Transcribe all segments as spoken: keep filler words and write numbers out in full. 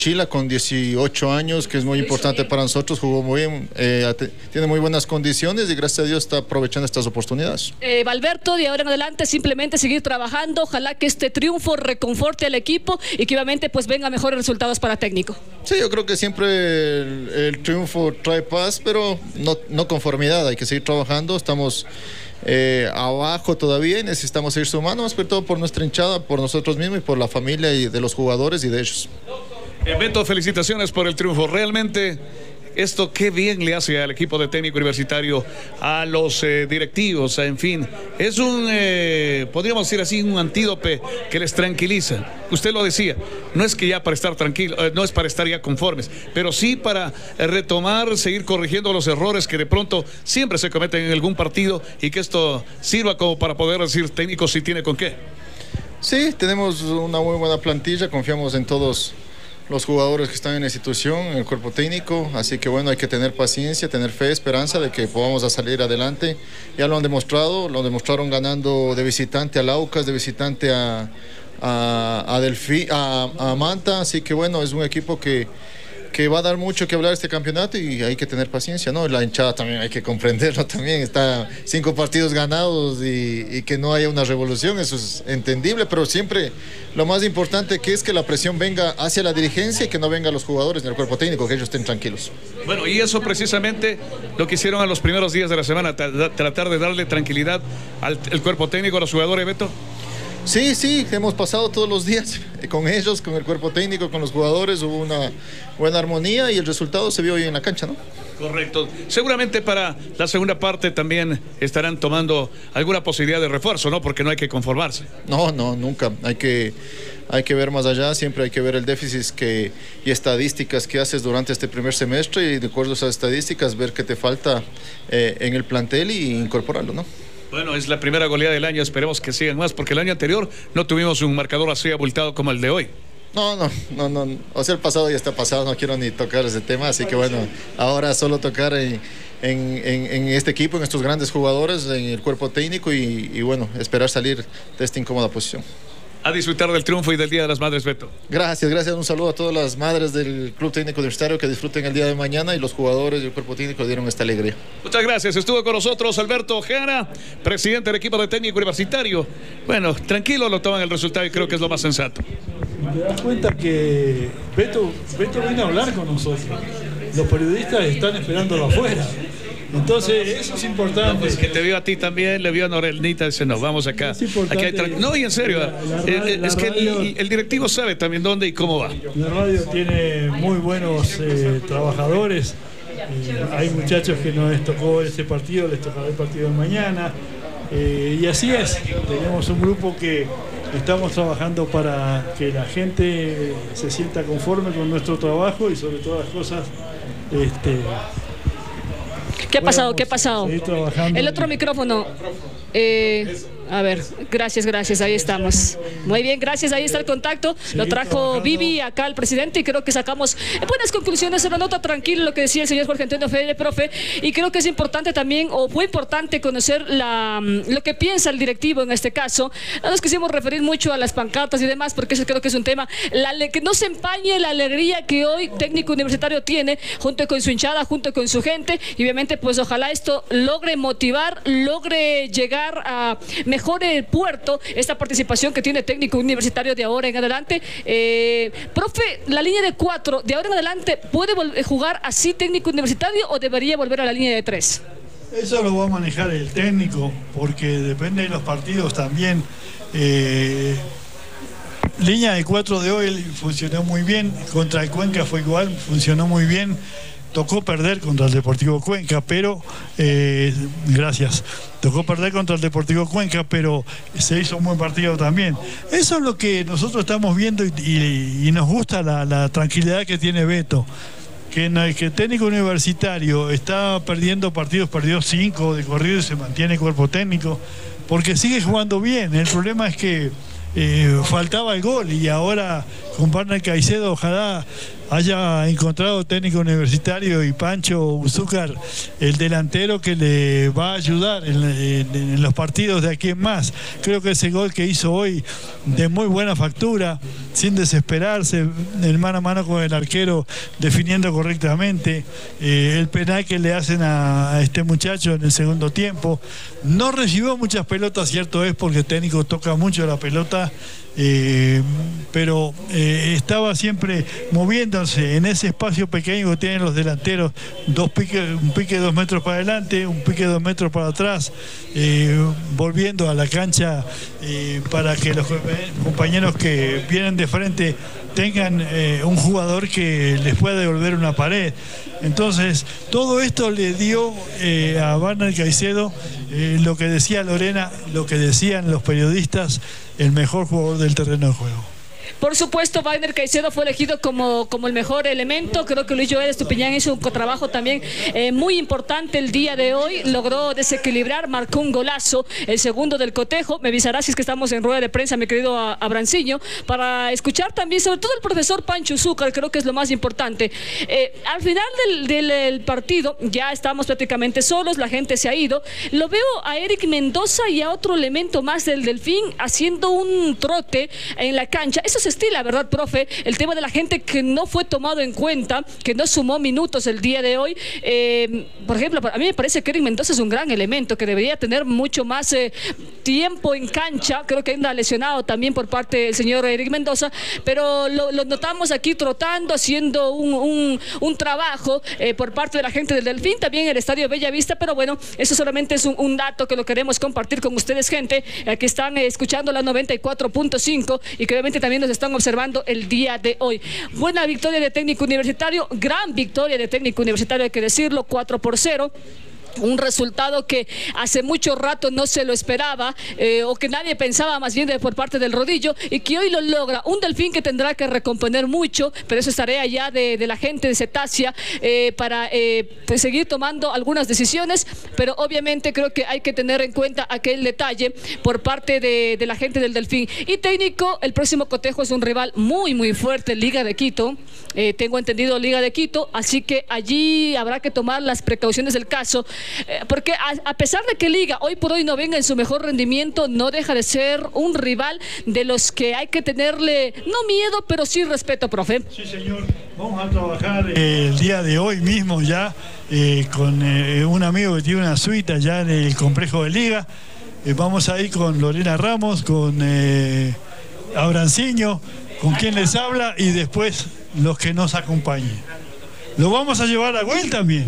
Chila con dieciocho años, que es muy importante para nosotros, jugó muy bien, eh, tiene muy buenas condiciones y gracias a Dios está aprovechando estas oportunidades. Eh, Valberto, de ahora en adelante simplemente seguir trabajando, ojalá que este triunfo reconforte al equipo y que obviamente pues venga mejores resultados para técnico. Sí, yo creo que siempre el, el triunfo trae paz, pero no, no conformidad, hay que seguir trabajando, estamos eh, abajo todavía y necesitamos seguir sumando, más que todo por nuestra hinchada, por nosotros mismos y por la familia y de los jugadores y de ellos. Eh, Beto, felicitaciones por el triunfo. Realmente esto qué bien le hace al equipo de técnico universitario, a los eh, directivos, en fin. Es un, eh, podríamos decir así, un antídope que les tranquiliza. Usted lo decía, no es que ya para estar tranquilo, eh, no es para estar ya conformes, pero sí para eh, retomar, seguir corrigiendo los errores que de pronto siempre se cometen en algún partido y que esto sirva como para poder decir técnico si tiene con qué. Sí, tenemos una muy buena plantilla, confiamos en todos los jugadores que están en la institución, en el cuerpo técnico, así que bueno, hay que tener paciencia, tener fe, esperanza de que podamos salir adelante. Ya lo han demostrado, lo demostraron ganando de visitante a Laucas, de visitante a, a, a, Delfí, a, a Manta, así que bueno, es un equipo que, que va a dar mucho que hablar este campeonato y hay que tener paciencia, ¿no? La hinchada también hay que comprenderlo también, está cinco partidos ganados y, y que no haya una revolución, eso es entendible, pero siempre lo más importante que es que la presión venga hacia la dirigencia y que no venga a los jugadores ni al cuerpo técnico, que ellos estén tranquilos. Bueno, y eso precisamente lo que hicieron a los primeros días de la semana, tratar de darle tranquilidad al el cuerpo técnico, a los jugadores, Beto. Sí, sí, hemos pasado todos los días con ellos, con el cuerpo técnico, con los jugadores, hubo una buena armonía y el resultado se vio hoy en la cancha, ¿no? Correcto. Seguramente para la segunda parte también estarán tomando alguna posibilidad de refuerzo, ¿no? Porque no hay que conformarse. No, no, nunca. Hay que, hay que ver más allá, siempre hay que ver el déficit que, y estadísticas que haces durante este primer semestre y de acuerdo a esas estadísticas ver qué te falta eh, en el plantel y incorporarlo, ¿no? Bueno, es la primera goleada del año, esperemos que sigan más, porque el año anterior no tuvimos un marcador así abultado como el de hoy. No, no, no, no, o sea, el pasado ya está pasado, no quiero ni tocar ese tema, así que bueno, ahora solo tocar en, en, en, en este equipo, en estos grandes jugadores, en el cuerpo técnico y, y bueno, esperar salir de esta incómoda posición. A disfrutar del triunfo y del Día de las Madres, Beto. Gracias, gracias. Un saludo a todas las madres del Club Técnico Universitario que disfruten el día de mañana y los jugadores y el cuerpo técnico dieron esta alegría. Muchas gracias. Estuvo con nosotros Alberto Ojara, presidente del equipo de técnico universitario. Bueno, tranquilo lo toman el resultado y creo que es lo más sensato. Te das cuenta que Beto, Beto viene a hablar con nosotros. Los periodistas están esperándolo afuera. Entonces, eso es importante. No, pues que te vio a ti también, le vio a Norelinita, dice, no, vamos acá. Es aquí hay no, y en serio, la, la, eh, la es que radio, el, el directivo sabe también dónde y cómo va. La radio tiene muy buenos eh, trabajadores. Eh, hay muchachos que no les tocó este partido, les tocará el partido de mañana. Eh, y así es, tenemos un grupo que estamos trabajando para que la gente se sienta conforme con nuestro trabajo y sobre todas las cosas... Este, ¿Qué ha pasado? ¿Qué ha pasado? El otro micrófono. Eh, a ver, gracias, gracias, ahí estamos. Muy bien, gracias, ahí está el contacto. Lo trajo Vivi acá el presidente y creo que sacamos buenas conclusiones. Una nota tranquila lo que decía el señor Jorge Antonio Fede, profe. Y creo que es importante también, o fue importante conocer la, lo que piensa el directivo en este caso. No nos quisimos referir mucho a las pancartas y demás, porque eso creo que es un tema. La, que no se empañe la alegría que hoy técnico universitario tiene, junto con su hinchada, junto con su gente. Y obviamente, pues ojalá esto logre motivar, logre llegar a mejorar mejor el puerto, esta participación que tiene técnico universitario de ahora en adelante. Eh, profe, la línea de cuatro, de ahora en adelante, ¿puede jugar así técnico universitario o debería volver a la línea de tres? Eso lo va a manejar el técnico, porque depende de los partidos también. Eh, línea de cuatro de hoy funcionó muy bien, contra el Cuenca fue igual, funcionó muy bien. Tocó perder contra el Deportivo Cuenca, pero eh, gracias. Tocó perder contra el Deportivo Cuenca, pero se hizo un buen partido también. Eso es lo que nosotros estamos viendo y, y, y nos gusta la, la tranquilidad que tiene Beto. Que en el que el técnico universitario está perdiendo partidos, perdió cinco de corrido y se mantiene el cuerpo técnico, porque sigue jugando bien. El problema es que eh, faltaba el gol, y ahora con Barnard Caicedo ojalá haya encontrado técnico universitario y Pancho Uzúcar, el delantero que le va a ayudar en, en, en los partidos de aquí en más. Creo que ese gol que hizo hoy de muy buena factura, sin desesperarse, el mano a mano con el arquero definiendo correctamente, eh, el penal que le hacen a, a este muchacho en el segundo tiempo. No recibió muchas pelotas, cierto es, porque el técnico toca mucho la pelota, eh, pero eh, estaba siempre moviéndose en ese espacio pequeño que tienen los delanteros, dos piques, un pique de dos metros para adelante, un pique de dos metros para atrás, eh, volviendo a la cancha eh, para que los compañeros que vienen de frente tengan eh, un jugador que les pueda devolver una pared. Entonces, todo esto le dio eh, a Barnard Caicedo eh, lo que decía Lorena, lo que decían los periodistas, el mejor jugador del terreno de juego. Por supuesto, Barnard Caicedo fue elegido como, como el mejor elemento. Creo que Luis Joel Estupiñán hizo un trabajo también eh, muy importante el día de hoy. Logró desequilibrar, marcó un golazo, el segundo del cotejo. Me avisará si es que estamos en rueda de prensa, mi querido Abranciño, para escuchar también, sobre todo el profesor Pancho Uzúcar, creo que es lo más importante. Eh, al final del, del, del partido, ya estamos prácticamente solos, la gente se ha ido. Lo veo a Eric Mendoza y a otro elemento más del Delfín haciendo un trote en la cancha. Eso se estila, ¿verdad, profe? El tema de la gente que no fue tomado en cuenta, que no sumó minutos el día de hoy. Eh, por ejemplo, a mí me parece que Eric Mendoza es un gran elemento, que debería tener mucho más eh, tiempo en cancha. Creo que anda lesionado también por parte del señor Eric Mendoza, pero lo, lo notamos aquí trotando, haciendo un, un, un trabajo eh, por parte de la gente del Delfín, también el Estadio Bellavista, pero bueno, eso solamente es un, un dato que lo queremos compartir con ustedes, gente, eh, que están eh, escuchando la noventa y cuatro punto cinco y que obviamente también nos están observando el día de hoy. Buena victoria de Técnico Universitario, gran victoria de Técnico Universitario, hay que decirlo, cuatro por cero. Un resultado que hace mucho rato no se lo esperaba, eh, o que nadie pensaba más bien de, por parte del Rodillo, y que hoy lo logra. Un Delfín que tendrá que recomponer mucho, pero eso es tarea ya de, de la gente de Cetasia eh, para eh, pues seguir tomando algunas decisiones, pero obviamente creo que hay que tener en cuenta aquel detalle por parte de, de la gente del Delfín. Y técnico, el próximo cotejo es un rival muy muy fuerte, Liga de Quito, eh, tengo entendido Liga de Quito, así que allí habrá que tomar las precauciones del caso. Eh, porque a, a pesar de que Liga hoy por hoy no venga en su mejor rendimiento, no deja de ser un rival de los que hay que tenerle, no miedo, pero sí respeto, profe. Sí, señor. Vamos a trabajar eh, el día de hoy mismo ya eh, con eh, un amigo que tiene una suite allá en el complejo de Liga. Eh, vamos a ir con Lorena Ramos, con eh, Abranciño, con quien les habla, y después los que nos acompañen. Lo vamos a llevar a Güell también.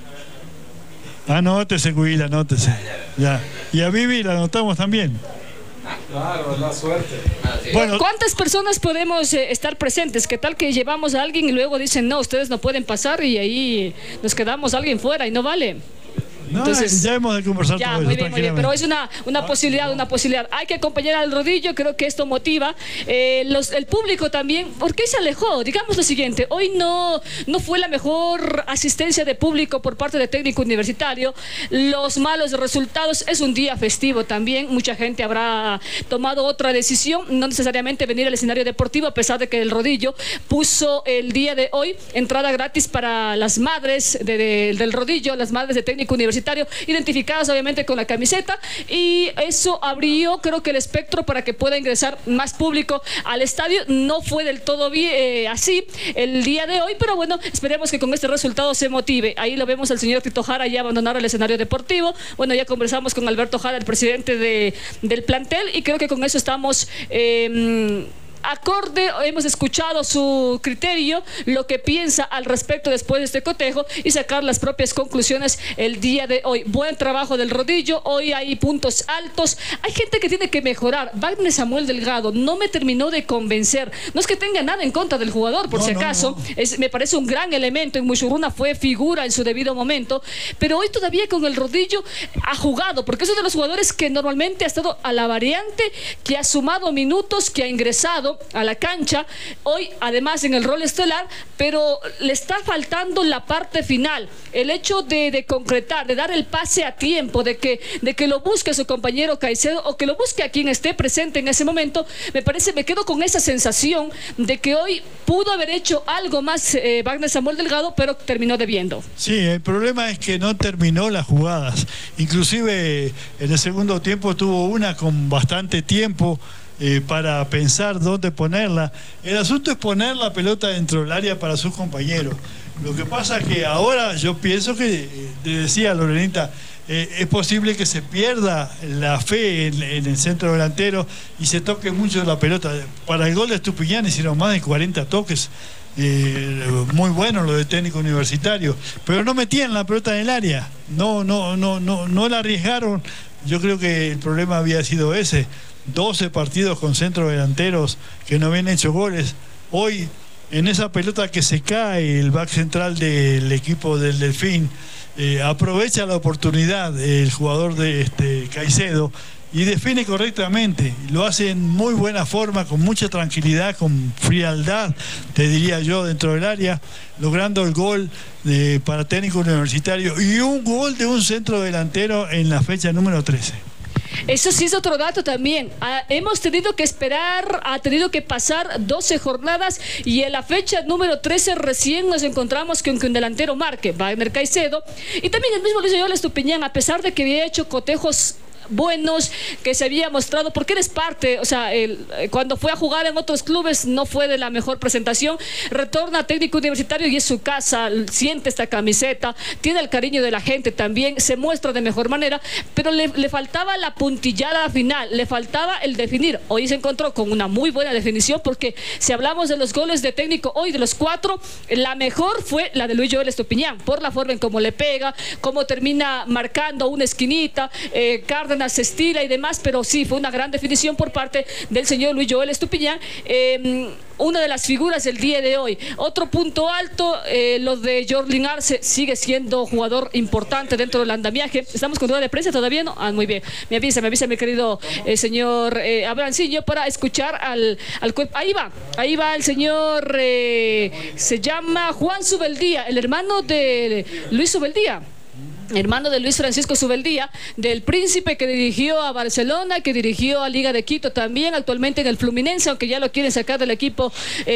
Anótese, Güell, anótese. Ya. Y a Vivi la anotamos también. Claro, la suerte. Bueno, ¿cuántas personas podemos eh, estar presentes? ¿Qué tal que llevamos a alguien y luego dicen, no, ustedes no pueden pasar, y ahí nos quedamos a alguien fuera y no vale? No, entonces, ya hemos de conversar ya, todo muy eso, bien, muy bien, pero es una, una no, posibilidad, una posibilidad. Hay que acompañar al Rodillo, creo que esto motiva. Eh, los, el público también, ¿por qué se alejó? Digamos lo siguiente, hoy no, no fue la mejor asistencia de público por parte de Técnico Universitario. Los malos resultados, es un día festivo también, mucha gente habrá tomado otra decisión, no necesariamente venir al escenario deportivo, a pesar de que el Rodillo puso el día de hoy entrada gratis para las madres de, de, del Rodillo, las madres de Técnico Universitario, identificadas obviamente con la camiseta, y eso abrió, creo que el espectro para que pueda ingresar más público al estadio. No fue del todo bien eh, así el día de hoy, pero bueno, esperemos que con este resultado se motive. Ahí lo vemos al señor Tito Jara ya abandonar el escenario deportivo. Bueno, ya conversamos con Alberto Jara, el presidente de, del plantel, y creo que con eso estamos eh, acorde, hemos escuchado su criterio, lo que piensa al respecto después de este cotejo, y sacar las propias conclusiones el día de hoy. Buen trabajo del Rodillo, hoy hay puntos altos, hay gente que tiene que mejorar. Wagner Samuel Delgado no me terminó de convencer, no es que tenga nada en contra del jugador, por no, si acaso, no, no. Es, me parece un gran elemento, en Muchurruna fue figura en su debido momento, pero hoy todavía con el Rodillo ha jugado, porque es uno de los jugadores que normalmente ha estado a la variante, que ha sumado minutos, que ha ingresado, salido a la cancha, hoy además en el rol estelar, pero le está faltando la parte final, el hecho de, de concretar, de dar el pase a tiempo, de que, de que lo busque su compañero Caicedo o que lo busque a quien esté presente en ese momento. Me parece, me quedo con esa sensación de que hoy pudo haber hecho algo más eh, Wagner Samuel Delgado, pero terminó debiendo. Sí, el problema es que no terminó las jugadas, inclusive en el segundo tiempo tuvo una con bastante tiempo eh, para pensar dónde ponerla. El asunto es poner la pelota dentro del área para sus compañeros. Lo que pasa es que ahora yo pienso que, eh, decía Lorenita, eh, es posible que se pierda la fe en, en el centro delantero y se toque mucho la pelota. Para el gol de Estupiñán hicieron más de cuarenta toques, eh, muy bueno lo de Técnico Universitario, pero no metían la pelota en el área, no, no, no, no, no la arriesgaron. Yo creo que el problema había sido ese, doce partidos con centro delanteros que no habían hecho goles. Hoy, en esa pelota que se cae, el back central del equipo del Delfín eh, aprovecha la oportunidad el jugador de este Caicedo y define correctamente, lo hace en muy buena forma, con mucha tranquilidad, con frialdad, te diría yo, dentro del área, logrando el gol de, para Técnico Universitario, y un gol de un centro delantero en la fecha número trece. Eso sí es otro dato también. Ah, hemos tenido que esperar, ha tenido que pasar doce jornadas y en la fecha número trece recién nos encontramos con que un delantero marque, Wagner Caicedo, y también el mismo Luis Yoel Estupiñán, a pesar de que había hecho cotejos buenos, que se había mostrado, porque eres parte, o sea, el, cuando fue a jugar en otros clubes no fue de la mejor presentación, retorna a Técnico Universitario y es su casa, siente esta camiseta, tiene el cariño de la gente también, se muestra de mejor manera, pero le, le faltaba la puntillada final, le faltaba el definir. Hoy se encontró con una muy buena definición, porque si hablamos de los goles de Técnico hoy, de los cuatro, la mejor fue la de Luis Yoel Estupiñán, por la forma en cómo le pega, cómo termina marcando una esquinita, eh, Cárdenas se estira y demás, pero sí, fue una gran definición por parte del señor Luis Yoel Estupiñán, eh, una de las figuras del día de hoy. Otro punto alto, eh, lo de Jorlin Arce, sigue siendo jugador importante dentro del andamiaje. ¿Estamos con rueda de prensa todavía? ¿No? Ah, muy bien. Me avisa, me avisa mi querido eh, señor eh, Abrancillo, para escuchar al, al cuerpo. Ahí va, ahí va el señor, eh, se llama Juan Subeldía, el hermano de Luis Subeldía, hermano de Luis Francisco Subeldía, del Príncipe, que dirigió a Barcelona, que dirigió a Liga de Quito también, actualmente en el Fluminense, aunque ya lo quieren sacar del equipo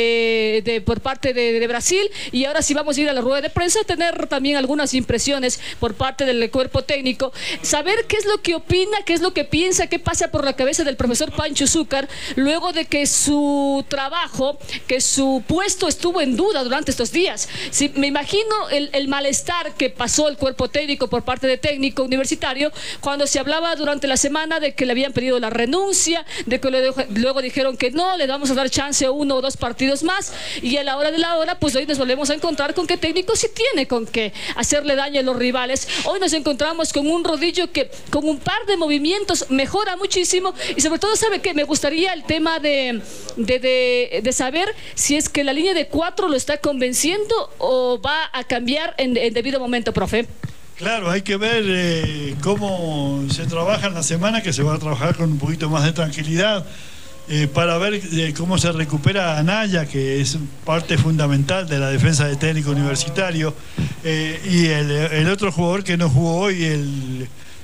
eh, de, por parte de, de Brasil. Y ahora sí vamos a ir a la rueda de prensa a tener también algunas impresiones por parte del cuerpo técnico, saber qué es lo que opina, qué es lo que piensa, qué pasa por la cabeza del profesor Pancho Zúcar, luego de que su trabajo, que su puesto estuvo en duda durante estos días. Sí, me imagino el, el malestar que pasó el cuerpo técnico por parte de Técnico Universitario cuando se hablaba durante la semana de que le habían pedido la renuncia, de que le, luego dijeron que no, le vamos a dar chance a uno o dos partidos más, y a la hora de la hora, pues hoy nos volvemos a encontrar con que Técnico sí tiene con qué hacerle daño a los rivales. Hoy nos encontramos con un Rodillo que con un par de movimientos mejora muchísimo, y sobre todo, ¿sabe qué? Me gustaría el tema de, de, de, de saber si es que la línea de cuatro lo está convenciendo o va a cambiar en, en debido momento, profe. Claro, hay que ver eh, cómo se trabaja en la semana, que se va a trabajar con un poquito más de tranquilidad, eh, para ver eh, cómo se recupera Anaya, que es parte fundamental de la defensa de Técnico Universitario, eh, y el, el otro jugador que no jugó hoy, el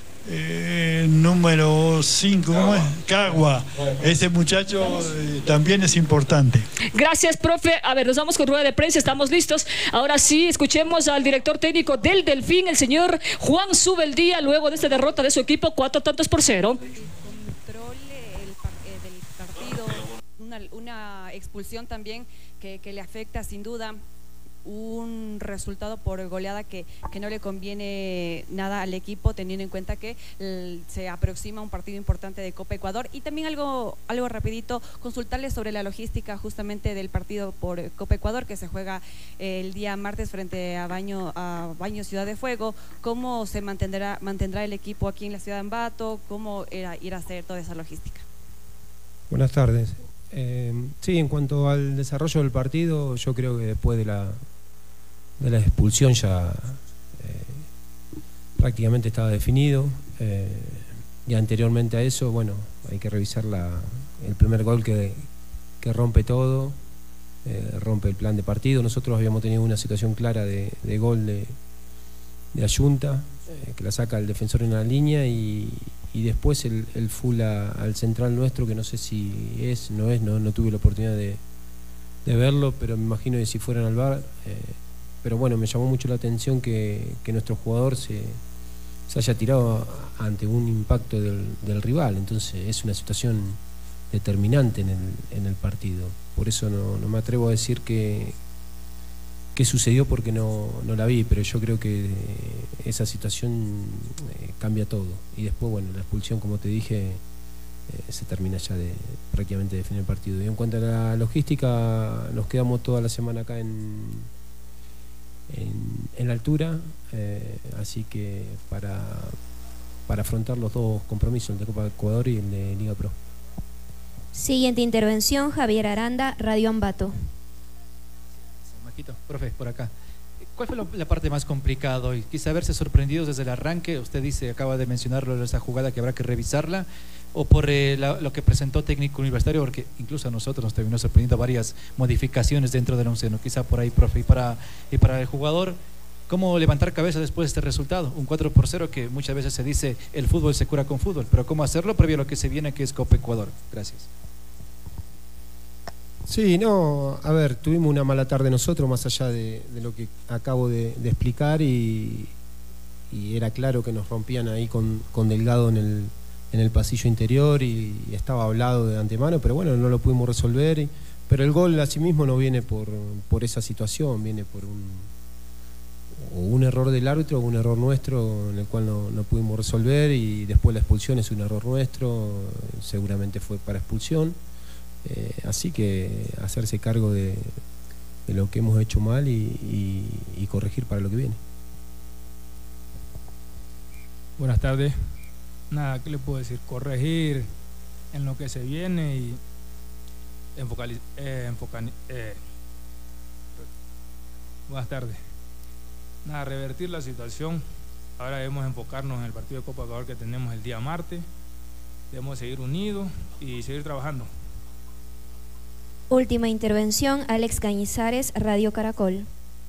eh, número cinco, ¿cómo es? Cagua. Ese muchacho eh, también es importante. Gracias, profe. A ver, nos vamos con rueda de prensa, estamos listos. Ahora sí, escuchemos al director técnico del Delfín, el señor Juan Subeldía, luego de esta derrota de su equipo, cuatro tantos por cero. Control el, eh, del partido, una, una expulsión también que, que le afecta sin duda, un resultado por goleada que, que no le conviene nada al equipo, teniendo en cuenta que el, se aproxima un partido importante de Copa Ecuador. Y también algo, algo rapidito, consultarles sobre la logística justamente del partido por Copa Ecuador, que se juega el día martes frente a Baño, a Baño Ciudad de Fuego. ¿Cómo se mantendrá, mantendrá el equipo aquí en la ciudad de Ambato? ¿Cómo era ir a hacer toda esa logística? Buenas tardes. Eh, sí, en cuanto al desarrollo del partido, yo creo que después de la de la expulsión ya eh, prácticamente estaba definido, eh, y anteriormente a eso, bueno, hay que revisar la, el primer gol que, que rompe todo, eh, rompe el plan de partido. Nosotros habíamos tenido una situación clara de, de gol de, de Ayunta, eh, que la saca el defensor en la línea, y, y después el, el full a, al central nuestro, que no sé si es, no es, no, no tuve la oportunidad de, de verlo, pero me imagino que si fueran al V A R, eh, pero bueno, me llamó mucho la atención que, que nuestro jugador se, se haya tirado ante un impacto del, del rival. Entonces es una situación determinante en el, en el partido. Por eso no, no me atrevo a decir que, que sucedió, porque no, no la vi, pero yo creo que esa situación eh, cambia todo. Y después, bueno, la expulsión, como te dije, eh, se termina ya de prácticamente de definir el partido. Y en cuanto a la logística, nos quedamos toda la semana acá en, en, en la altura, eh, así que para, para afrontar los dos compromisos, el de Copa de Ecuador y el de Liga Pro. Siguiente intervención, Javier Aranda, Radio Ambato. Maquito, profe, por acá. ¿Cuál fue lo, la parte más complicada hoy? Quizá haberse sorprendido desde el arranque. Usted dice, acaba de mencionarlo, esa jugada que habrá que revisarla, o por eh, la, lo que presentó Técnico Universitario, porque incluso a nosotros nos terminó sorprendiendo varias modificaciones dentro del onceno. Quizá por ahí, profe, y para, y para el jugador, ¿cómo levantar cabeza después de este resultado? Un cuatro por cero, que muchas veces se dice el fútbol se cura con fútbol, pero ¿cómo hacerlo previo a lo que se viene, que es Copa Ecuador? Gracias. Sí, no, a ver, tuvimos una mala tarde nosotros, más allá de, de lo que acabo de, de explicar, y, y era claro que nos rompían ahí con, con Delgado en el, en el pasillo interior, y, y estaba hablado de antemano, pero bueno, no lo pudimos resolver. Y, pero el gol a sí mismo no viene por, por esa situación, viene por un, o un error del árbitro o un error nuestro en el cual no, no pudimos resolver, y después la expulsión es un error nuestro, seguramente fue para expulsión. Eh, así que hacerse cargo de, de lo que hemos hecho mal y, y, y corregir para lo que viene. Buenas tardes. Nada, ¿qué le puedo decir? Corregir en lo que se viene y enfocar, eh, enfocar eh. Buenas tardes. Nada, revertir la situación. Ahora debemos enfocarnos en el partido de Copa Ecuador que tenemos el día martes. Debemos seguir unidos y seguir trabajando. Última intervención, Alex Cañizares, Radio Caracol.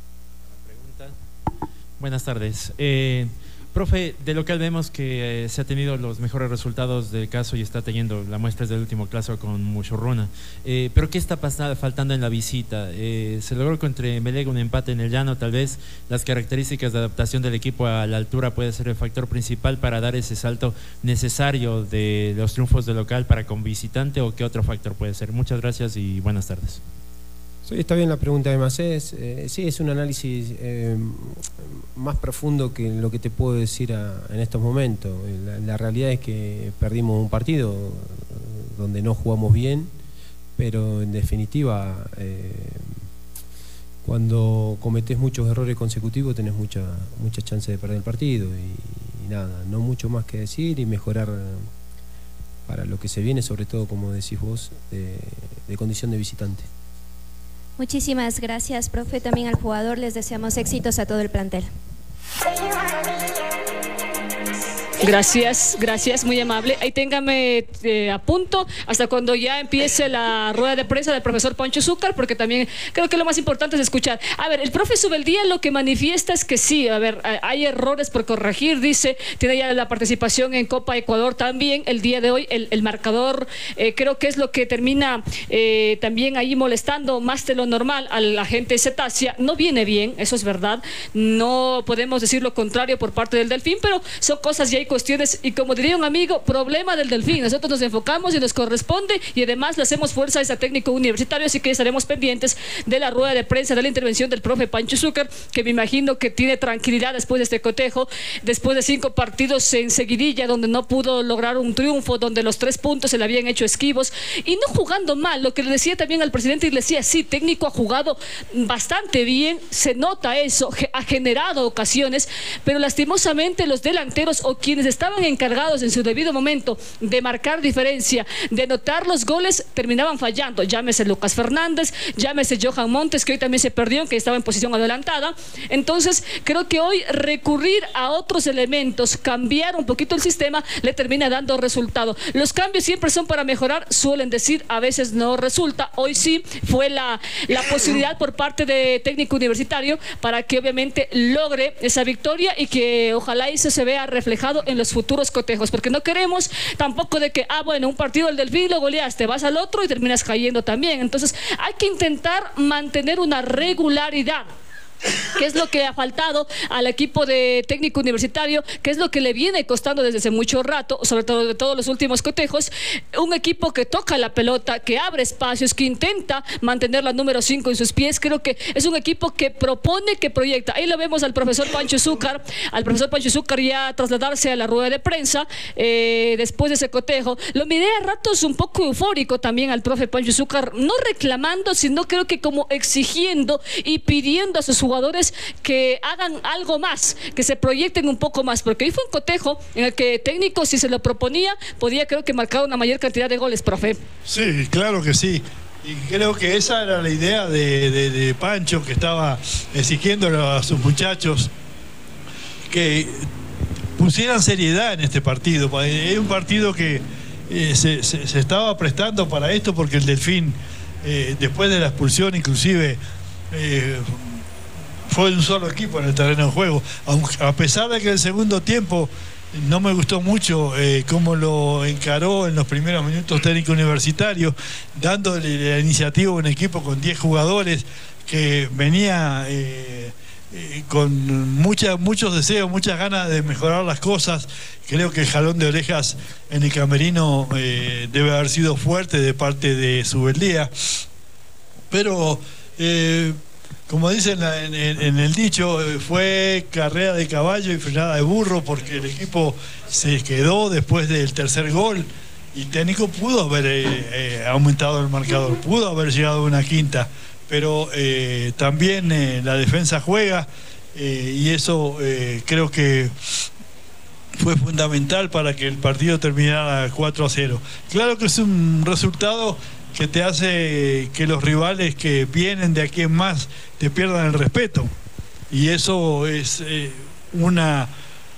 Buenas tardes. Eh, profe, de local vemos que eh, se ha tenido los mejores resultados del caso y está teniendo la muestra del último caso con Muchurruna. Eh, pero ¿qué está pasando, faltando en la visita? Eh, se logró contra Emelec un empate en el llano, tal vez las características de adaptación del equipo a la altura puede ser el factor principal para dar ese salto necesario de los triunfos de local para con visitante, o qué otro factor puede ser. Muchas gracias y buenas tardes. Sí, está bien la pregunta de Macés. Eh, sí, es un análisis eh, más profundo que lo que te puedo decir a, en estos momentos. La, la realidad es que perdimos un partido donde no jugamos bien, pero en definitiva, eh, cuando cometés muchos errores consecutivos tenés mucha, mucha chance de perder el partido. Y, y nada, no mucho más que decir, y mejorar para lo que se viene, sobre todo, como decís vos, de, de condición de visitante. Muchísimas gracias, profe. También al jugador les deseamos éxitos a todo el plantel. Gracias, gracias, muy amable. Ahí téngame eh, a punto hasta cuando ya empiece la rueda de prensa del profesor Pancho Zúcar, porque también creo que lo más importante es escuchar. A ver, el profe Subeldía lo que manifiesta es que sí, a ver, hay errores por corregir, dice, tiene ya la participación en Copa Ecuador también el día de hoy, el, el marcador eh, creo que es lo que termina eh, también ahí molestando más de lo normal a la gente de Cetasia. No viene bien, eso es verdad, no podemos decir lo contrario por parte del Delfín, pero son cosas ya cuestiones, y como diría un amigo, problema del Delfín. Nosotros nos enfocamos y nos corresponde, y además le hacemos fuerza a ese técnico universitario, así que estaremos pendientes de la rueda de prensa, de la intervención del profe Pancho Zúcar, que me imagino que tiene tranquilidad después de este cotejo, después de cinco partidos en seguidilla donde no pudo lograr un triunfo, donde los tres puntos se le habían hecho esquivos y no jugando mal. Lo que le decía también al presidente, y le decía, sí, técnico ha jugado bastante bien, se nota eso, ha generado ocasiones, pero lastimosamente los delanteros o quienes quienes estaban encargados en su debido momento de marcar diferencia, de anotar los goles, terminaban fallando. Llámese Lucas Fernández, llámese Johan Montes, que hoy también se perdió, que estaba en posición adelantada. Entonces, creo que hoy recurrir a otros elementos, cambiar un poquito el sistema, le termina dando resultado. Los cambios siempre son para mejorar, suelen decir, a veces no resulta. Hoy sí fue la, la posibilidad por parte de técnico universitario para que obviamente logre esa victoria y que ojalá eso se vea reflejado en los futuros cotejos, porque no queremos tampoco de que, ah, bueno, un partido del Delfín lo goleaste, vas al otro y terminas cayendo también. Entonces hay que intentar mantener una regularidad, que es lo que ha faltado al equipo de técnico universitario, que es lo que le viene costando desde hace mucho rato, sobre todo de todos los últimos cotejos. Un equipo que toca la pelota, que abre espacios, que intenta mantener la número cinco en sus pies. Creo que es un equipo que propone, que proyecta. Ahí lo vemos al profesor Pancho Zúcar, al profesor Pancho Zúcar ya trasladarse a la rueda de prensa eh, después de ese cotejo. Lo miré a ratos un poco eufórico también al profe Pancho Zúcar, no reclamando, sino creo que como exigiendo y pidiendo a sus jugadores que hagan algo más, que se proyecten un poco más, porque hoy fue un cotejo en el que técnico, si se lo proponía, podía creo que marcar una mayor cantidad de goles, profe. Sí, claro que sí. Y creo que esa era la idea de, de, de Pancho, que estaba exigiendo a sus muchachos que pusieran seriedad en este partido. Es un partido que eh, se, se, se estaba prestando para esto, porque el Delfín, eh, después de la expulsión, inclusive eh, fue un solo equipo en el terreno de juego, a pesar de que el segundo tiempo no me gustó mucho eh, cómo lo encaró en los primeros minutos técnico universitario, dándole la iniciativa a un equipo con diez jugadores que venía eh, eh, con mucha, muchos deseos, muchas ganas de mejorar las cosas. Creo que el jalón de orejas en el camerino eh, debe haber sido fuerte de parte de Subeldía, pero eh, como dicen en, en, en el dicho, fue carrera de caballo y frenada de burro, porque el equipo se quedó después del tercer gol y el técnico pudo haber eh, eh, aumentado el marcador, pudo haber llegado a una quinta, pero eh, también eh, la defensa juega eh, y eso eh, creo que fue fundamental para que el partido terminara cuatro a cero. Claro que es un resultado que te hace que los rivales que vienen de aquí en más te pierdan el respeto, y eso es eh, una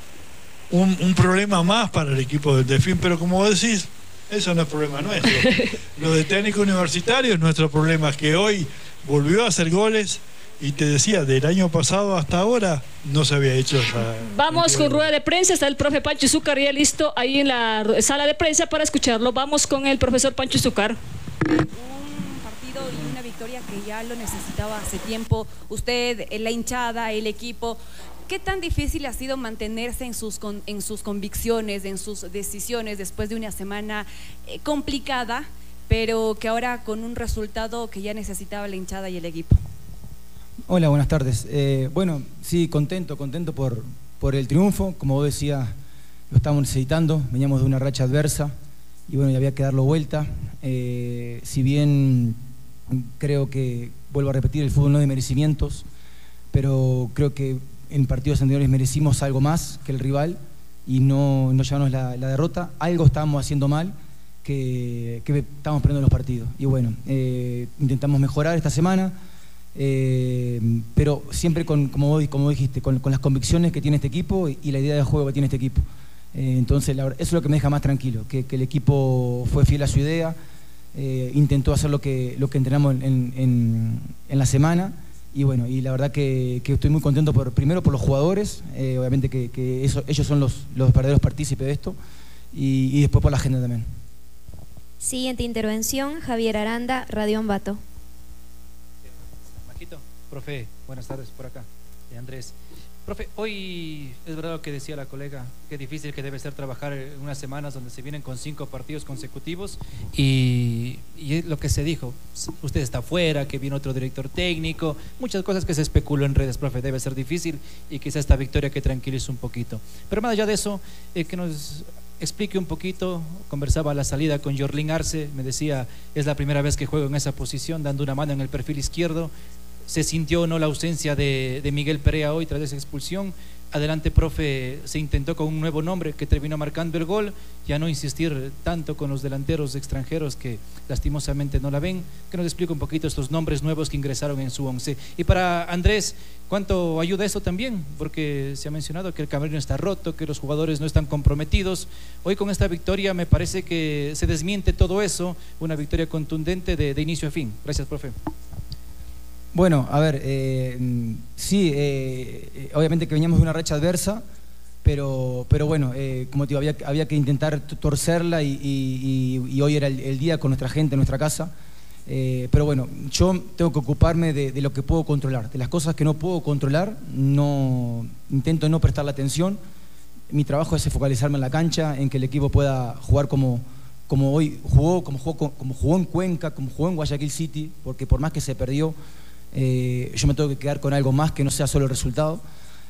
un, un problema más para el equipo del Delfín, pero como vos decís, eso no es problema nuestro. Lo de técnico universitario es nuestro problema, que hoy volvió a hacer goles. Y te decía, del año pasado hasta ahora no se había hecho esa... Vamos con rueda de prensa, está el profe Pancho Zúcar ya listo ahí en la sala de prensa para escucharlo. Vamos con el profesor Pancho Zúcar. Un partido y una victoria que ya lo necesitaba hace tiempo. Usted, la hinchada, el equipo, ¿qué tan difícil ha sido mantenerse en sus, con, en sus convicciones, en sus decisiones después de una semana eh, complicada, pero que ahora con un resultado que ya necesitaba la hinchada y el equipo? Hola, buenas tardes. Eh, bueno, sí, contento, contento por, por el triunfo. Como vos decías, lo estamos necesitando. Veníamos de una racha adversa y bueno, ya había que darlo vuelta. Eh, si bien creo que, vuelvo a repetir, el fútbol no es de merecimientos, pero creo que en partidos anteriores merecimos algo más que el rival y no, no llevarnos la, la derrota. Algo estábamos haciendo mal que, que estamos perdiendo los partidos. Y bueno, eh, intentamos mejorar esta semana. Eh, pero siempre con, como vos, como dijiste, con, con las convicciones que tiene este equipo y, y la idea de juego que tiene este equipo. Eh, entonces, la, eso es lo que me deja más tranquilo, que, que el equipo fue fiel a su idea, eh, intentó hacer lo que, lo que entrenamos en, en, en la semana y bueno, y la verdad que, que estoy muy contento por, primero por los jugadores, eh, obviamente que, que eso, ellos son los, los verdaderos partícipes de esto y, y después por la gente también. Siguiente intervención, Javier Aranda, Radio Ambato. Profe, buenas tardes por acá, Andrés. Profe, hoy es verdad lo que decía la colega, qué difícil que debe ser trabajar en unas semanas donde se vienen con cinco partidos consecutivos y, y es lo que se dijo, usted está afuera, que viene otro director técnico, muchas cosas que se especuló en redes, profe, debe ser difícil y quizá esta victoria que tranquilice un poquito. Pero más allá de eso, eh, que nos explique un poquito, conversaba a la salida con Jorlin Arce, me decía, es la primera vez que juego en esa posición, dando una mano en el perfil izquierdo. ¿Se sintió o no la ausencia de, de Miguel Perea hoy tras esa expulsión? Adelante, profe, se intentó con un nuevo nombre que terminó marcando el gol, ya no insistir tanto con los delanteros extranjeros que lastimosamente no la ven. Que nos explique un poquito estos nombres nuevos que ingresaron en su once. Y para Andrés, ¿cuánto ayuda eso también? Porque se ha mencionado que el camerino está roto, que los jugadores no están comprometidos. Hoy con esta victoria me parece que se desmiente todo eso, una victoria contundente de, de inicio a fin. Gracias, profe. Bueno, a ver, eh, sí, eh, obviamente que veníamos de una racha adversa, pero, pero bueno, eh, como te digo, había, había que intentar torcerla y, y, y hoy era el, el día con nuestra gente en nuestra casa. Eh, pero bueno, yo tengo que ocuparme de, de lo que puedo controlar, de las cosas que no puedo controlar, no, intento no prestarle atención. Mi trabajo es focalizarme en la cancha, en que el equipo pueda jugar como, como hoy jugó, como jugó, como jugó en Cuenca, como jugó en Guayaquil City, porque por más que se perdió, Eh, yo me tengo que quedar con algo más que no sea solo el resultado.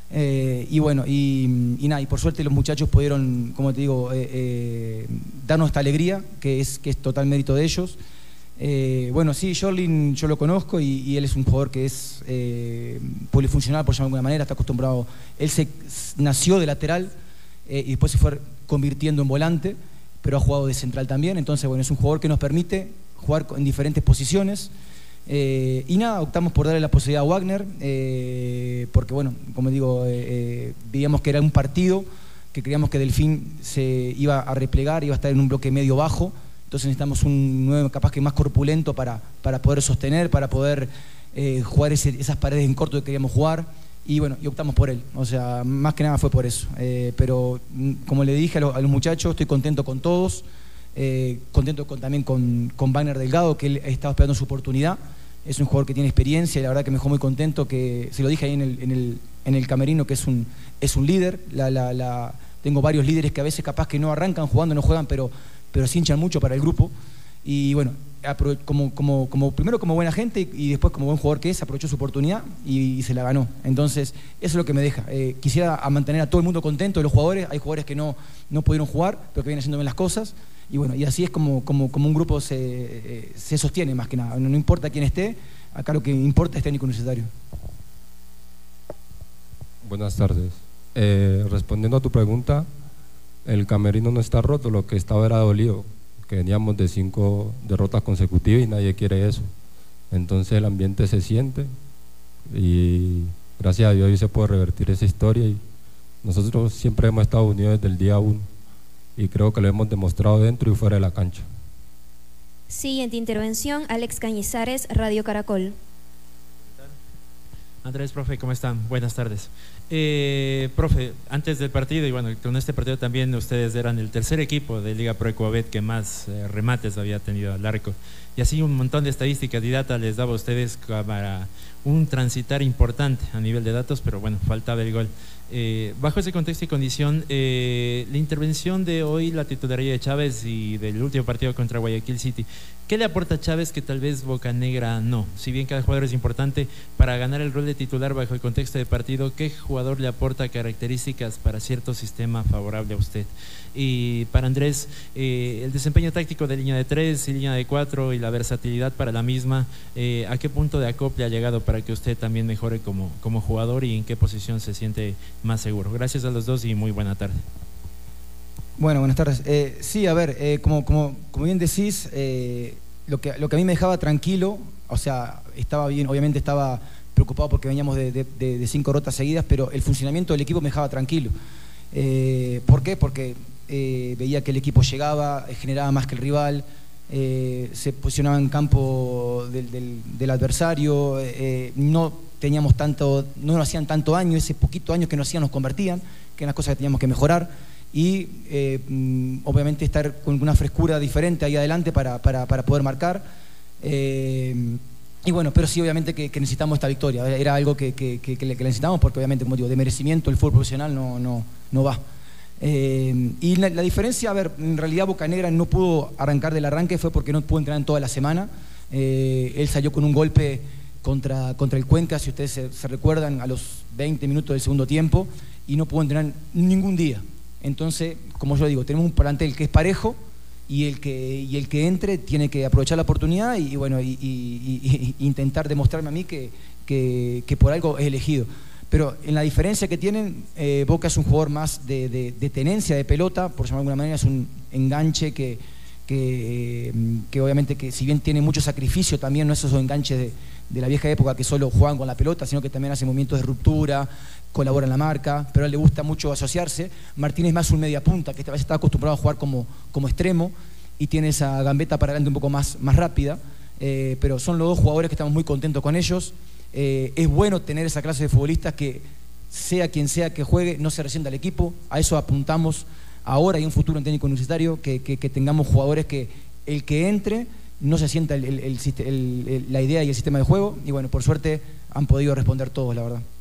Eh, y bueno, y, y nada, y por suerte los muchachos pudieron, como te digo, eh, eh, darnos esta alegría, que es, que es total mérito de ellos. Eh, bueno, sí, Jorlin yo lo conozco y, y él es un jugador que es eh, polifuncional, por llamarlo de alguna manera, está acostumbrado. Él se nació de lateral eh, y después se fue convirtiendo en volante, pero ha jugado de central también. Entonces, bueno, es un jugador que nos permite jugar en diferentes posiciones. Eh, y nada, optamos por darle la posibilidad a Wagner, eh, porque bueno, como digo, eh, eh, veíamos que era un partido que creíamos que Delfín se iba a replegar, iba a estar en un bloque medio bajo, entonces necesitamos un nuevo capaz que más corpulento para, para poder sostener, para poder eh, jugar ese, esas paredes en corto que queríamos jugar, y bueno, y optamos por él, o sea, más que nada fue por eso. Eh, pero como le dije a, lo, a los muchachos, estoy contento con todos, eh, contento con, también con, con Wagner Delgado, que él estaba esperando su oportunidad. Es un jugador que tiene experiencia y la verdad que me dejó muy contento, que se lo dije ahí en el, en el, en el camerino, que es un, es un líder. La, la, la, tengo varios líderes que a veces capaz que no arrancan jugando, no juegan, pero, pero se hinchan mucho para el grupo. Y bueno, como, como, como, primero como buena gente y después como buen jugador que es, aprovechó su oportunidad y, y se la ganó. Entonces, eso es lo que me deja. Eh, quisiera a mantener a todo el mundo contento de los jugadores. Hay jugadores que no, no pudieron jugar, pero que vienen haciendo bien las cosas. Y bueno, y así es como, como, como un grupo se, eh, se sostiene más que nada. No, no importa quién esté, acá lo que importa es técnico universitario. Buenas tardes. Eh, respondiendo a tu pregunta, el camerino no está roto, lo que estaba era dolido, que veníamos de cinco derrotas consecutivas y nadie quiere eso. Entonces el ambiente se siente y gracias a Dios hoy se puede revertir esa historia y nosotros siempre hemos estado unidos desde el día uno. Y creo que lo hemos demostrado dentro y fuera de la cancha. Siguiente intervención, Alex Cañizares, Radio Caracol. Andrés, profe, ¿cómo están? Buenas tardes. Eh, profe, antes del partido, y bueno, con este partido también ustedes eran el tercer equipo de Liga Pro Ecuabet que más eh, remates había tenido al arco. Y así un montón de estadísticas y data les daba a ustedes para un transitar importante a nivel de datos, pero bueno, faltaba el gol. Eh, bajo ese contexto y condición, eh, la intervención de hoy, la titularidad de Chávez y del último partido contra Guayaquil City, ¿qué le aporta a Chávez que tal vez Bocanegra no? Si bien cada jugador es importante para ganar el rol de titular bajo el contexto de partido, ¿qué jugador le aporta características para cierto sistema favorable a usted? Y para Andrés, eh, el desempeño táctico de línea de tres y línea de cuatro y la versatilidad para la misma, eh, ¿a qué punto de acople ha llegado para que usted también mejore como, como jugador y en qué posición se siente más seguro? Gracias a los dos y muy buena tarde. Bueno, buenas tardes. Eh, sí, a ver, eh, como, como, como bien decís, eh, lo, que, lo que a mí me dejaba tranquilo, o sea, estaba bien, obviamente estaba preocupado porque veníamos de, de, de, de cinco rotas seguidas, pero el funcionamiento del equipo me dejaba tranquilo. Eh, ¿Por qué? Porque eh, veía que el equipo llegaba, generaba más que el rival, eh, se posicionaba en campo del, del, del adversario, eh, no teníamos tanto, no nos hacían tanto daño, ese poquito daño que nos hacían nos convertían, que eran las cosas que teníamos que mejorar, y eh, obviamente estar con una frescura diferente ahí adelante para, para, para poder marcar. Eh, y bueno, pero sí obviamente que, que necesitamos esta victoria, era algo que, que, que, que le necesitamos porque obviamente, como digo, de merecimiento el fútbol profesional no, no, no va. Eh, y la, la diferencia, a ver, en realidad Bocanegra no pudo arrancar del arranque, fue porque no pudo entrenar en toda la semana. Eh, él salió con un golpe contra, contra el Cuenca, si ustedes se, se recuerdan, a los veinte minutos del segundo tiempo, y no pudo entrenar ningún día. Entonces, como yo digo, tenemos un plantel que es parejo y el que, y el que entre tiene que aprovechar la oportunidad y, y bueno, y, y, y, y intentar demostrarme a mí que, que, que por algo es elegido. Pero en la diferencia que tienen, eh, Boca es un jugador más de, de, de tenencia de pelota, por llamarlo de alguna manera, es un enganche que, que, que obviamente que si bien tiene mucho sacrificio también, no es esos enganches de, de la vieja época que solo juegan con la pelota, sino que también hace movimientos de ruptura, colabora en la marca, pero a él le gusta mucho asociarse. Martínez es más un media punta, que esta vez está acostumbrado a jugar como, como extremo y tiene esa gambeta para adelante un poco más, más rápida, eh, pero son los dos jugadores que estamos muy contentos con ellos. Eh, es bueno tener esa clase de futbolistas que, sea quien sea que juegue, no se resienta al equipo. A eso apuntamos ahora y en un futuro en técnico universitario, que, que, que tengamos jugadores que el que entre no se sienta el, el, el, el, la idea y el sistema de juego. Y bueno, por suerte han podido responder todos, la verdad.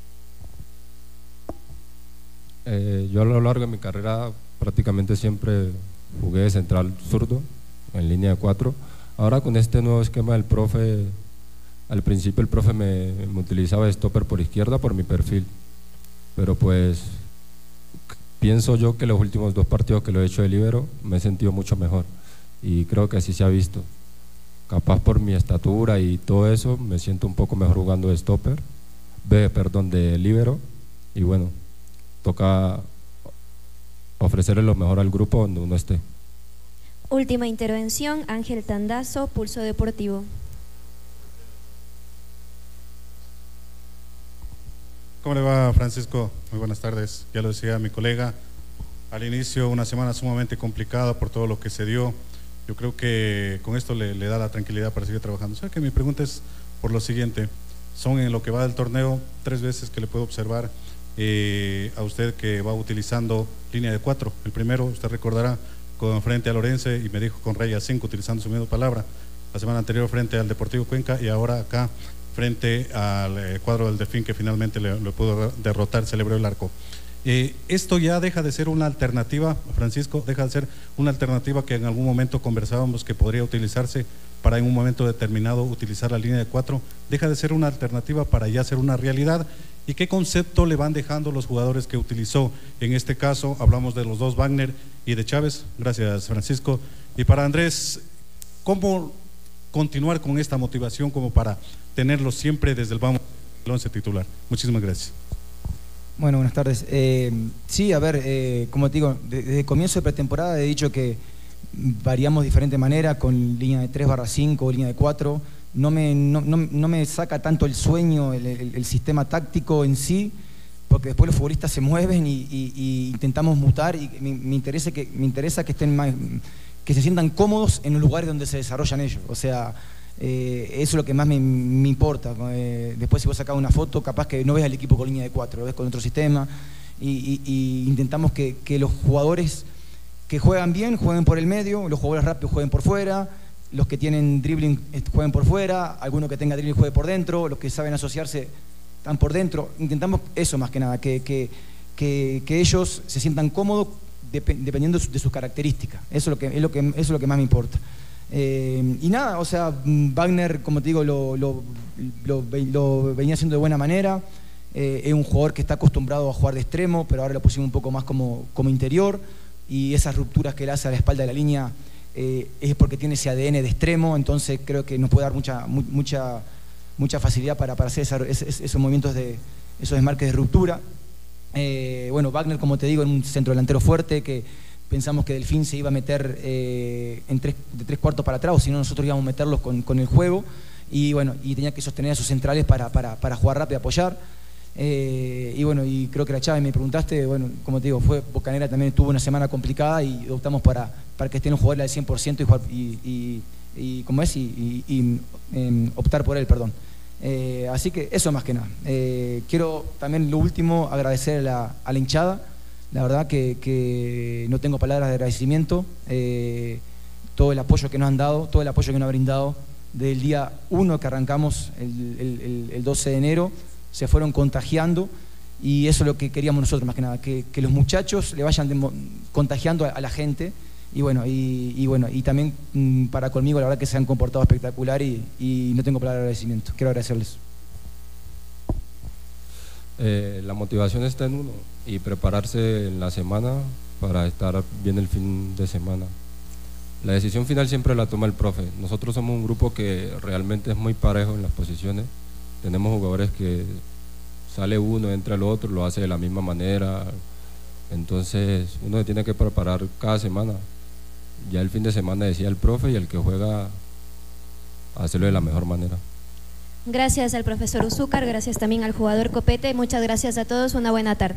Eh, yo a lo largo de mi carrera prácticamente siempre jugué de central zurdo, en línea de cuatro. Ahora con este nuevo esquema del profe, al principio el profe me, me utilizaba de stopper por izquierda por mi perfil, pero pues pienso yo que los últimos dos partidos que lo he hecho de líbero me he sentido mucho mejor y creo que así se ha visto. Capaz por mi estatura y todo eso me siento un poco mejor jugando de stopper, de, perdón, de líbero, y bueno, toca ofrecerle lo mejor al grupo donde uno esté. Última intervención, Ángel Tandazo, Pulso Deportivo. ¿Cómo le va, Francisco? Muy buenas tardes. Ya lo decía mi colega, al inicio una semana sumamente complicada por todo lo que se dio. Yo creo que con esto le, le da la tranquilidad para seguir trabajando. O sea que mi pregunta es por lo siguiente: son en lo que va del torneo tres veces que le puedo observar eh, a usted que va utilizando línea de cuatro. El primero, usted recordará, con frente a Lorense y me dijo con raya cinco, utilizando su misma palabra. La semana anterior frente al Deportivo Cuenca y ahora acá frente al eh, cuadro del Delfín, que finalmente le, le pudo derrotar, celebró el arco. Eh, esto ya deja de ser una alternativa, Francisco, deja de ser una alternativa que en algún momento conversábamos que podría utilizarse para en un momento determinado utilizar la línea de cuatro, deja de ser una alternativa para ya ser una realidad. ¿Y qué concepto le van dejando los jugadores que utilizó? En este caso hablamos de los dos, Wagner y de Chávez. Gracias, Francisco. Y para Andrés, ¿cómo continuar con esta motivación como para tenerlo siempre desde el vamos el once titular? Muchísimas gracias. Bueno, buenas tardes. Eh, sí, a ver, eh, como te digo, desde el comienzo de pretemporada he dicho que variamos de diferente manera, con línea de tres barra cinco, línea de cuatro. No me, no, no, no me saca tanto el sueño, el, el, el sistema táctico en sí, porque después los futbolistas se mueven y, y, y intentamos mutar, y me, me, interesa que, me interesa que estén más, que se sientan cómodos en los lugares donde se desarrollan ellos. O sea, eh, eso es lo que más me, me importa. Eh, después si vos sacás una foto, capaz que no ves al equipo con línea de cuatro, lo ves con otro sistema, y, y, y intentamos que, que los jugadores que juegan bien jueguen por el medio, los jugadores rápidos jueguen por fuera, los que tienen dribbling jueguen por fuera, alguno que tenga dribbling juegue por dentro, los que saben asociarse están por dentro. Intentamos eso más que nada, que, que, que, que ellos se sientan cómodos dep dependiendo de, su, de sus características. Eso es lo que, es lo que, eso es lo que más me importa. Eh, y nada, o sea, Wagner, como te digo, lo, lo, lo, lo venía haciendo de buena manera. Eh, es un jugador que está acostumbrado a jugar de extremo, pero ahora lo pusimos un poco más como, como interior, y esas rupturas que él hace a la espalda de la línea Eh, es porque tiene ese A D N de extremo, entonces creo que nos puede dar mucha, mu mucha, mucha facilidad para, para hacer esa, esos, esos movimientos, de esos desmarques de ruptura. Eh, bueno, Wagner, como te digo, en un centro delantero fuerte, que pensamos que Delfín se iba a meter eh, en tres, de tres cuartos para atrás, o si no nosotros íbamos a meterlos con, con el juego, y bueno, y tenía que sostener a sus centrales para, para, para jugar rápido, apoyar. Eh, y bueno, y creo que la Chávez me preguntaste, bueno, como te digo, fue Bocanera, también tuvo una semana complicada y optamos para, para que estén los jugadores al cien por ciento y, y, y, y como es, y, y, y eh, optar por él, perdón. Eh, así que eso más que nada. Eh, quiero también, lo último, agradecer a la, a la hinchada. La verdad que, que no tengo palabras de agradecimiento. Eh, todo el apoyo que nos han dado, todo el apoyo que nos han brindado desde el día uno que arrancamos, el, el, el, el doce de enero, se fueron contagiando, y eso es lo que queríamos nosotros más que nada, que, que los muchachos le vayan contagiando a, a la gente, y bueno, y, y bueno, y también mmm, para conmigo la verdad que se han comportado espectacular, y, y no tengo palabra de agradecimiento. Quiero agradecerles. Eh, la motivación está en uno y prepararse en la semana para estar bien el fin de semana. La decisión final siempre la toma el profe. Nosotros somos un grupo que realmente es muy parejo en las posiciones. Tenemos jugadores que sale uno, entra el otro, lo hace de la misma manera. Entonces uno se tiene que preparar cada semana. Ya el fin de semana decía el profe y el que juega hacerlo de la mejor manera. Gracias al profesor Uzúcar, gracias también al jugador Copete, muchas gracias a todos, una buena tarde.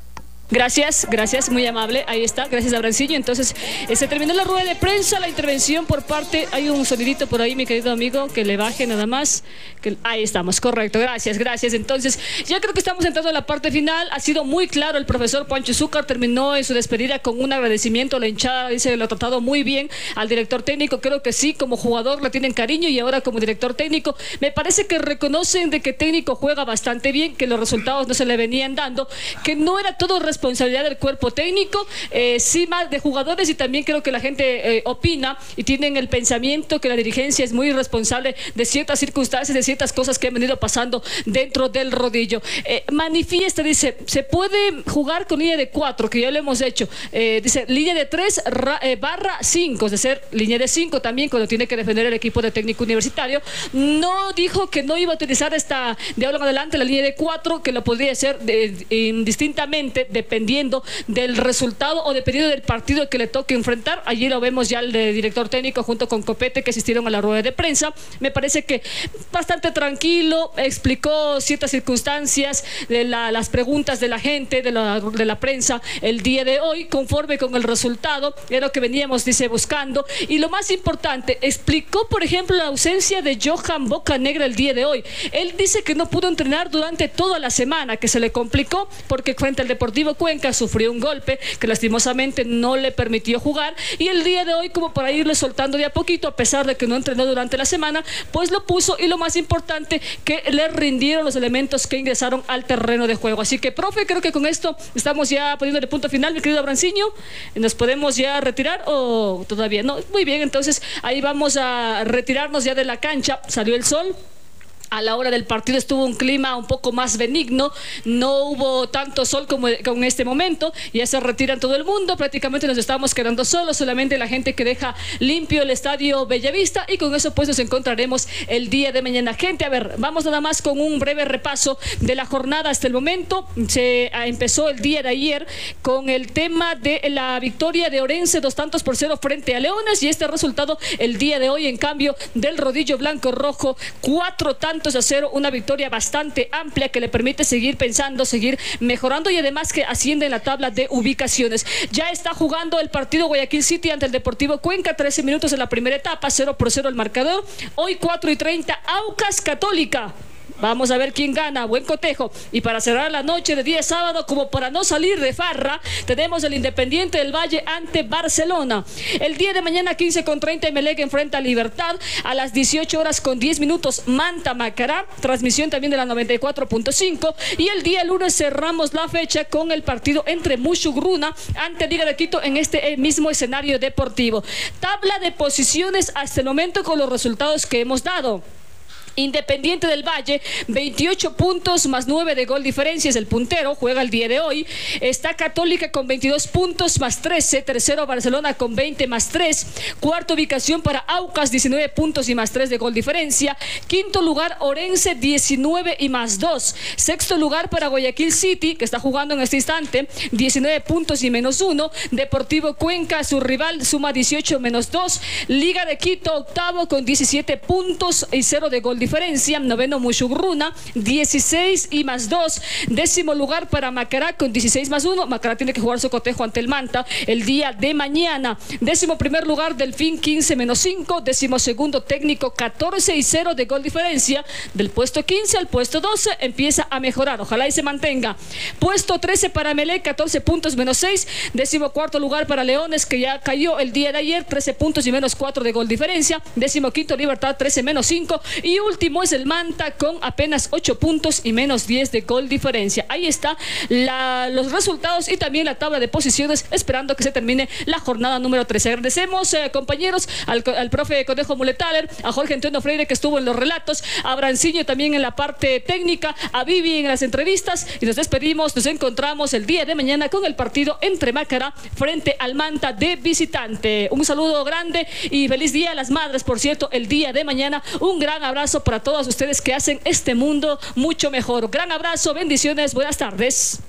Gracias, gracias, muy amable, ahí está, gracias a Brancillo. Entonces, eh, se terminó la rueda de prensa, la intervención por parte, hay un sonidito por ahí, mi querido amigo, que le baje nada más, que, ahí estamos, correcto, gracias, gracias. Entonces, ya creo que estamos entrando a la parte final, ha sido muy claro, el profesor Pancho Uzúcar terminó en su despedida con un agradecimiento a la hinchada, dice que lo ha tratado muy bien al director técnico, creo que sí, como jugador le tienen cariño y ahora como director técnico, me parece que reconocen de que técnico juega bastante bien, que los resultados no se le venían dando, que no era todo responsable responsabilidad del cuerpo técnico, eh, sí más de jugadores, y también creo que la gente eh, opina y tienen el pensamiento que la dirigencia es muy responsable de ciertas circunstancias, de ciertas cosas que han venido pasando dentro del rodillo. Eh, manifiesta, dice, se puede jugar con línea de cuatro, que ya lo hemos hecho, eh, dice línea de tres eh, barra cinco, es decir, línea de cinco también cuando tiene que defender el equipo de técnico universitario. No dijo que no iba a utilizar esta, de ahora en adelante, la línea de cuatro, que lo podría hacer de, indistintamente de dependiendo del resultado o dependiendo del partido que le toque enfrentar. Allí lo vemos ya el de director técnico junto con Copete, que asistieron a la rueda de prensa. Me parece que bastante tranquilo, explicó ciertas circunstancias de la, las preguntas de la gente, de la, de la prensa el día de hoy, conforme con el resultado, era lo que veníamos, dice, buscando. Y lo más importante, explicó, por ejemplo, la ausencia de Johan Bocanegra el día de hoy. Él dice que no pudo entrenar durante toda la semana, que se le complicó porque frente al Deportivo Cuenca sufrió un golpe que lastimosamente no le permitió jugar, y el día de hoy, como para irle soltando de a poquito, a pesar de que no entrenó durante la semana, pues lo puso, y lo más importante, que le rindieron los elementos que ingresaron al terreno de juego. Así que, profe, creo que con esto estamos ya poniendo el punto final, mi querido Branciño. ¿Nos podemos ya retirar o todavía no? Muy bien, entonces ahí vamos a retirarnos ya de la cancha. Salió el sol. A la hora del partido estuvo un clima un poco más benigno, no hubo tanto sol como en este momento, ya se retiran todo el mundo, prácticamente nos estamos quedando solos, solamente la gente que deja limpio el estadio Bellavista, y con eso pues nos encontraremos el día de mañana. Gente, a ver, vamos nada más con un breve repaso de la jornada hasta el momento. Se empezó el día de ayer con el tema de la victoria de Orense, dos tantos por cero frente a Leones, y este resultado el día de hoy, en cambio, del Rodillo Blanco Rojo, cuatro tantos a cero, una victoria bastante amplia que le permite seguir pensando, seguir mejorando, y además que asciende en la tabla de ubicaciones. Ya está jugando el partido Guayaquil City ante el Deportivo Cuenca, trece minutos en la primera etapa, cero por cero el marcador. Hoy cuatro y treinta, Aucas Católica. Vamos a ver quién gana, buen cotejo. Y para cerrar la noche de día sábado, como para no salir de farra, tenemos el Independiente del Valle ante Barcelona. El día de mañana, quince con treinta, Emelec enfrenta a Libertad. A las dieciocho horas con diez minutos, Manta Macará. Transmisión también de la noventa y cuatro punto cinco. Y el día lunes cerramos la fecha con el partido entre Mushugruna ante Liga de Quito en este mismo escenario deportivo. Tabla de posiciones hasta el momento con los resultados que hemos dado. Independiente del Valle, veintiocho puntos más nueve de gol diferencia, es el puntero, juega el día de hoy. Está Católica con veintidós puntos más trece, tercero Barcelona con veinte más tres, cuarta ubicación para Aucas, diecinueve puntos y más tres de gol diferencia, quinto lugar Orense, diecinueve y más dos, sexto lugar para Guayaquil City, que está jugando en este instante, diecinueve puntos y menos uno, Deportivo Cuenca, su rival, suma dieciocho menos dos, Liga de Quito, octavo con diecisiete puntos y cero de gol diferencia, noveno Mushugruna, dieciséis y más dos, décimo lugar para Macará con dieciséis más uno, Macará tiene que jugar su cotejo ante el Manta el día de mañana, décimo primer lugar Delfín, quince menos cinco, décimo segundo Técnico, catorce y cero de gol diferencia, del puesto quince al puesto doce empieza a mejorar, ojalá y se mantenga. Puesto trece para Emelec, catorce puntos menos seis, décimo cuarto lugar para Leones, que ya cayó el día de ayer, trece puntos y menos cuatro de gol diferencia, décimo quinto Libertad, trece menos cinco, y último último es el Manta con apenas ocho puntos y menos diez de gol diferencia. Ahí está la, los resultados y también la tabla de posiciones, esperando que se termine la jornada número trece. Agradecemos, eh, compañeros, al, al profe Conejo Muletaler, a Jorge Antonio Freire, que estuvo en los relatos, a Branciño también en la parte técnica, a Vivi en las entrevistas, y nos despedimos. Nos encontramos el día de mañana con el partido entre Macará frente al Manta de visitante. Un saludo grande y feliz día a las madres, por cierto, el día de mañana. Un gran abrazo para todos ustedes que hacen este mundo mucho mejor. Gran abrazo, bendiciones, buenas tardes.